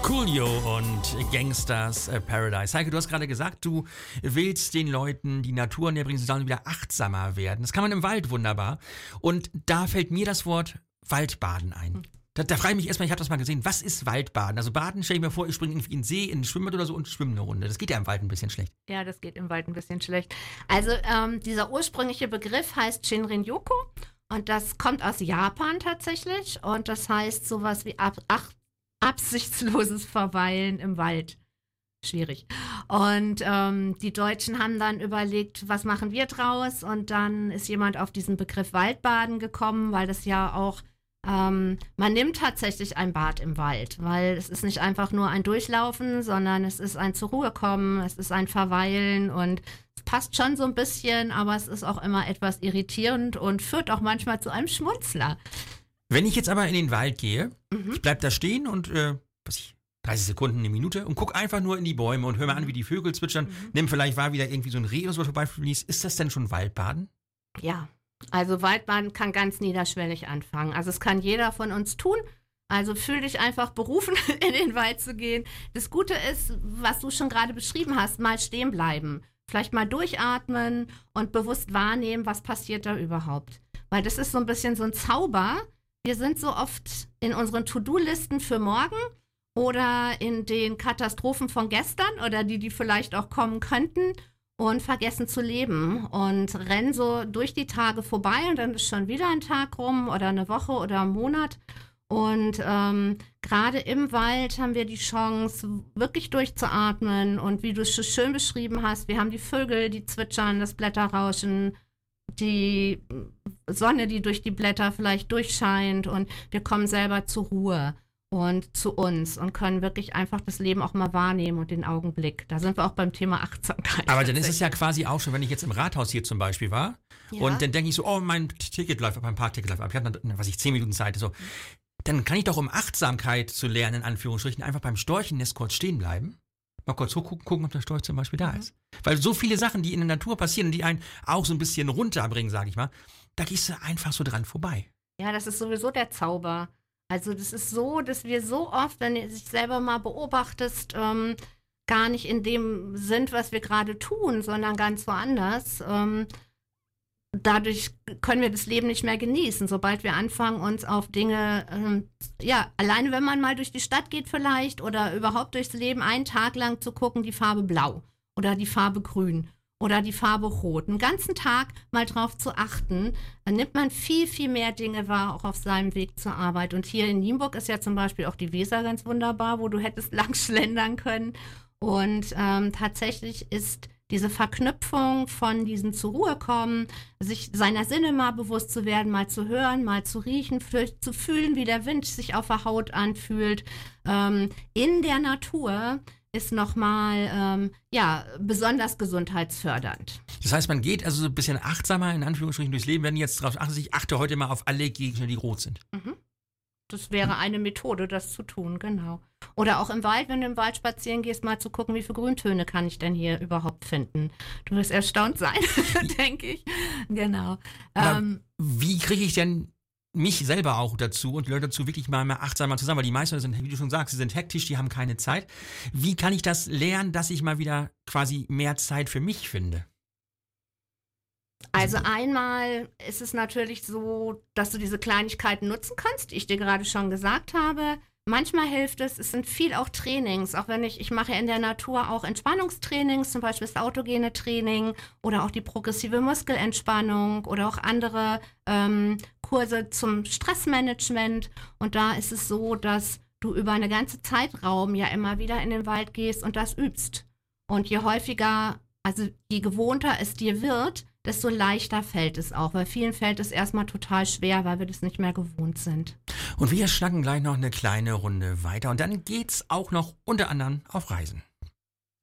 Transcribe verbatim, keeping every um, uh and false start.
Coolio und Gangsters Paradise. Heike, du hast gerade gesagt, du willst den Leuten die Natur näher bringen, sie sollen wieder achtsamer werden. Das kann man im Wald wunderbar. Und da fällt mir das Wort Waldbaden ein. Da, da frage ich mich erstmal, ich habe das mal gesehen, was ist Waldbaden? Also Baden, stelle ich mir vor, ich springe irgendwie in den See, in ein Schwimmbad oder so und schwimme eine Runde. Das geht ja im Wald ein bisschen schlecht. Ja, das geht im Wald ein bisschen schlecht. Also ähm, dieser ursprüngliche Begriff heißt Shinrin-yoku und das kommt aus Japan tatsächlich und das heißt sowas wie ab, ach, absichtsloses Verweilen im Wald. Schwierig. Und ähm, die Deutschen haben dann überlegt, was machen wir draus? Und dann ist jemand auf diesen Begriff Waldbaden gekommen, weil das ja auch, ähm, man nimmt tatsächlich ein Bad im Wald, weil es ist nicht einfach nur ein Durchlaufen, sondern es ist ein zur Ruhe kommen, es ist ein Verweilen und es passt schon so ein bisschen, aber es ist auch immer etwas irritierend und führt auch manchmal zu einem Schmunzler. Wenn ich jetzt aber in den Wald gehe, mhm. ich bleib da stehen und, äh, was ich, dreißig Sekunden, eine Minute und guck einfach nur in die Bäume und hör mir an, wie die Vögel zwitschern, mhm. nimm vielleicht wahr, wieder irgendwie so ein Reh oder so vorbeifließt. Ist das denn schon Waldbaden? Ja, also Waldbaden kann ganz niederschwellig anfangen. Also es kann jeder von uns tun. Also fühl dich einfach berufen, in den Wald zu gehen. Das Gute ist, was du schon gerade beschrieben hast, mal stehen bleiben. Vielleicht mal durchatmen und bewusst wahrnehmen, was passiert da überhaupt. Weil das ist so ein bisschen so ein Zauber. Wir sind so oft in unseren To-Do-Listen für morgen oder in den Katastrophen von gestern oder die, die vielleicht auch kommen könnten und vergessen zu leben und rennen so durch die Tage vorbei und dann ist schon wieder ein Tag rum oder eine Woche oder ein Monat. Und ähm, gerade im Wald haben wir die Chance, wirklich durchzuatmen und wie du es so schön beschrieben hast, wir haben die Vögel, die zwitschern, das Blätterrauschen, die Sonne, die durch die Blätter vielleicht durchscheint und wir kommen selber zur Ruhe und zu uns und können wirklich einfach das Leben auch mal wahrnehmen und den Augenblick. Da sind wir auch beim Thema Achtsamkeit. Aber dann ist es ja quasi auch schon, wenn ich jetzt im Rathaus hier zum Beispiel war ja. und dann denke ich so, oh, mein Ticket läuft ab, mein Parkticket läuft ab, ich habe dann, was ich, zehn Minuten Zeit, so. Dann kann ich doch, um Achtsamkeit zu lernen, in Anführungsstrichen, einfach beim Storchennest kurz stehen bleiben. Mal kurz hochgucken, gucken, ob der Storch zum Beispiel da mhm. ist. Weil so viele Sachen, die in der Natur passieren, die einen auch so ein bisschen runterbringen, sag ich mal, da gehst du einfach so dran vorbei. Ja, das ist sowieso der Zauber. Also das ist so, dass wir so oft, wenn du dich selber mal beobachtest, ähm, gar nicht in dem sind, was wir gerade tun, sondern ganz woanders. Ähm, dadurch können wir das Leben nicht mehr genießen, sobald wir anfangen, uns auf Dinge, ähm, ja, alleine wenn man mal durch die Stadt geht vielleicht oder überhaupt durchs Leben einen Tag lang zu gucken, die Farbe blau oder die Farbe grün oder die Farbe rot. Einen ganzen Tag mal drauf zu achten, dann nimmt man viel, viel mehr Dinge wahr, auch auf seinem Weg zur Arbeit. Und hier in Nienburg ist ja zum Beispiel auch die Weser ganz wunderbar, wo du hättest lang schlendern können. Und ähm, tatsächlich ist diese Verknüpfung von diesem zur Ruhe kommen, sich seiner Sinne mal bewusst zu werden, mal zu hören, mal zu riechen, zu fühlen, wie der Wind sich auf der Haut anfühlt, ähm, in der Natur ist nochmal, ähm, ja, besonders gesundheitsfördernd. Das heißt, man geht also so ein bisschen achtsamer, in Anführungsstrichen, durchs Leben, wenn jetzt drauf achtet, ich achte heute mal auf alle Gegenstände, die rot sind. Mhm. Das wäre eine Methode, das zu tun, genau. Oder auch im Wald, wenn du im Wald spazieren gehst, mal zu gucken, wie viele Grüntöne kann ich denn hier überhaupt finden. Du wirst erstaunt sein, denke ich. Genau. Ähm, wie kriege ich denn mich selber auch dazu und die Leute dazu, wirklich mal mehr achtsamer zusammen? Weil die meisten sind, wie du schon sagst, sie sind hektisch, die haben keine Zeit. Wie kann ich das lernen, dass ich mal wieder quasi mehr Zeit für mich finde? Also einmal ist es natürlich so, dass du diese Kleinigkeiten nutzen kannst, die ich dir gerade schon gesagt habe. Manchmal hilft es, es sind viel auch Trainings, auch wenn ich, ich mache in der Natur auch Entspannungstrainings, zum Beispiel das autogene Training oder auch die progressive Muskelentspannung oder auch andere ähm, Kurse zum Stressmanagement. Und da ist es so, dass du über eine ganze Zeitraum ja immer wieder in den Wald gehst und das übst. Und je häufiger, also je gewohnter es dir wird, desto leichter fällt es auch. Weil vielen fällt es erstmal total schwer, weil wir das nicht mehr gewohnt sind. Und wir schnacken gleich noch eine kleine Runde weiter. Und dann geht's auch noch unter anderem auf Reisen.